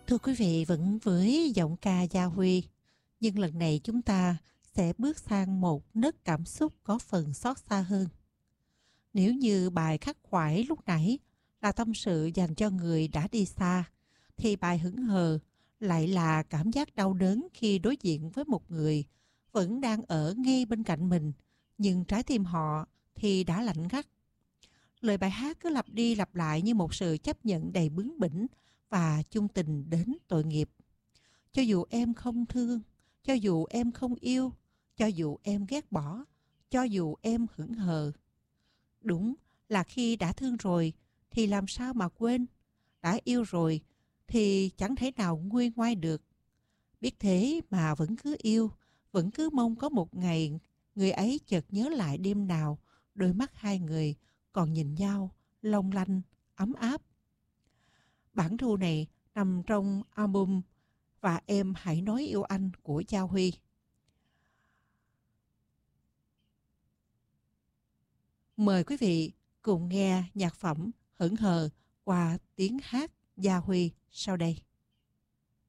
Thưa quý vị, vẫn với giọng ca Gia Huy, nhưng lần này chúng ta sẽ bước sang một nấc cảm xúc có phần xót xa hơn. Nếu như bài khắc khoải lúc nãy là tâm sự dành cho người đã đi xa, thì bài hững hờ lại là cảm giác đau đớn khi đối diện với một người vẫn đang ở ngay bên cạnh mình, nhưng trái tim họ thì đã lạnh ngắt. Lời bài hát cứ lặp đi lặp lại như một sự chấp nhận đầy bướng bỉnh và chung tình đến tội nghiệp. Cho dù em không thương, cho dù em không yêu, cho dù em ghét bỏ, cho dù em hững hờ. Đúng là khi đã thương rồi thì làm sao mà quên, đã yêu rồi thì chẳng thể nào nguôi ngoai được. Biết thế mà vẫn cứ yêu, vẫn cứ mong có một ngày người ấy chợt nhớ lại đêm nào đôi mắt hai người còn nhìn nhau long lanh, ấm áp. Bản thu này nằm trong album Và Em Hãy Nói Yêu Anh của Gia Huy. Mời quý vị cùng nghe nhạc phẩm Hững hờ qua tiếng hát Gia Huy sau đây.